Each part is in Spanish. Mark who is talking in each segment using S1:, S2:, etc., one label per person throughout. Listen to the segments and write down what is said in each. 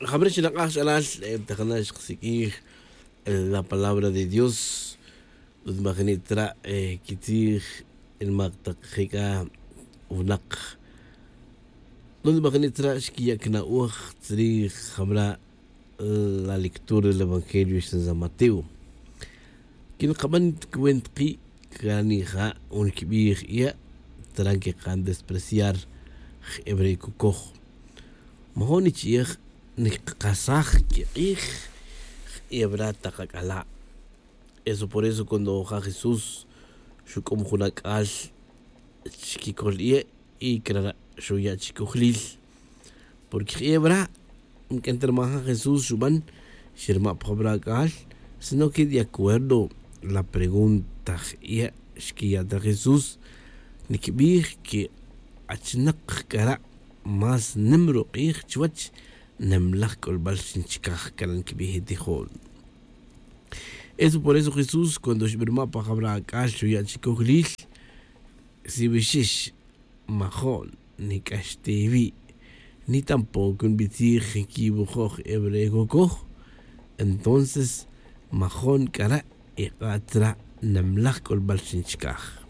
S1: La palabra de Dios. Los magnitra kitir el magtakika unak. Los magnitra shkiakna uach tri hamra la lectura del Evangelio de San Mateo. Quien kaman cuentki kanija un kibir ya tranque kan despreciar hebraico koch. Mahonich ich ni kasach ki ich hebra takakala. Eso por eso cuando Jesús su como junakal chikikolie y krara shuya chikohlil porque hebra que entre más Jesús suban shirma pobrakal sino que de acuerdo la pregunta ya shkia de Jesús ni que achnak kara más número ich chwach nemlach kol balshin chikach karan kibih dijol. Eso por eso Jesús cuando shberma pa habra kashu ya chikohlil si bishish mahon ni kashtevi ni tampoco un bitir equivoco hebreo koch entonces mahon kara iqatra namlach kol balshin chikach.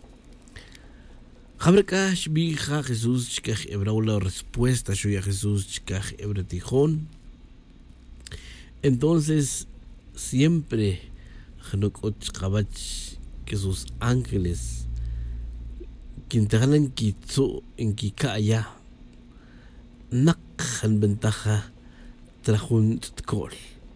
S1: Habrakash bija Jesús chikach hebreo la respuesta shuya Jesús chikach hebreo tijón. Entonces siempre que sus ángeles quintaran kitsu en kikaya nakhan ventaja trajun tkol.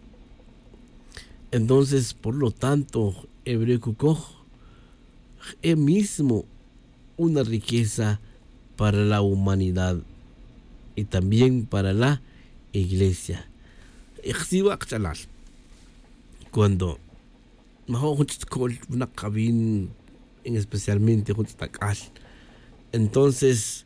S1: Entonces por lo tanto hebreo koch es mismo una riqueza para la humanidad y también para la iglesia. Cuando especialmente entonces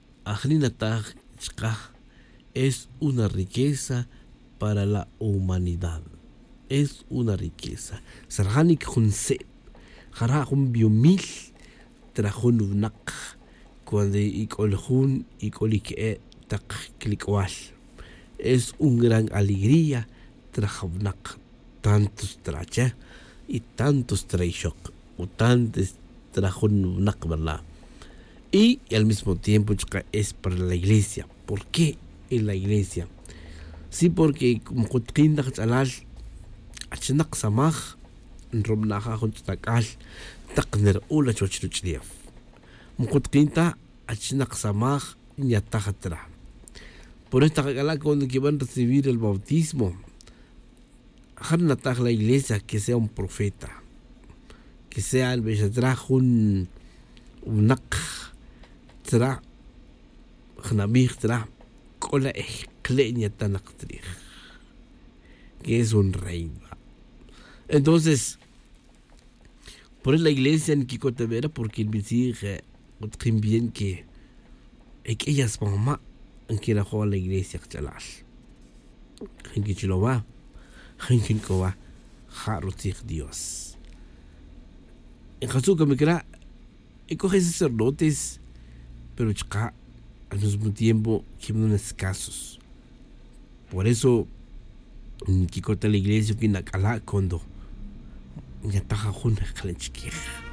S1: es una riqueza para la humanidad, es una riqueza. Sarhanik hunse harahum biomil trajun vnak cuando ikolhun ikolik tak klikwal es un gran alegría trajavnak tantos tracha y tantos traishok o tantos trajun vnak, ¿verdad? Y al mismo tiempo es para la iglesia. ¿Por qué en la iglesia? Sí, porque como kutkin alal achnak samach robnaha takal takner ula chochruchliaf mukutkinta achnak samach ñatajatra. Por esta regala cuando que van a recibir el bautismo harnataj la iglesia que sea un profeta, que sea el beshatraj un nak tra hnamir tra kola kleña tanaktrij, que es un rey. Entonces por eso la iglesia en Kikotevera, porque el decir bien que ellas mamá en que la joven la iglesia chalal en que chilova en que coba jarotig Dios en Jesús que me crea y coge sacerdotes pero chica al mismo tiempo que son escasos. Por eso en Kikota la iglesia que nakala cuando ya taja juna kalenchikir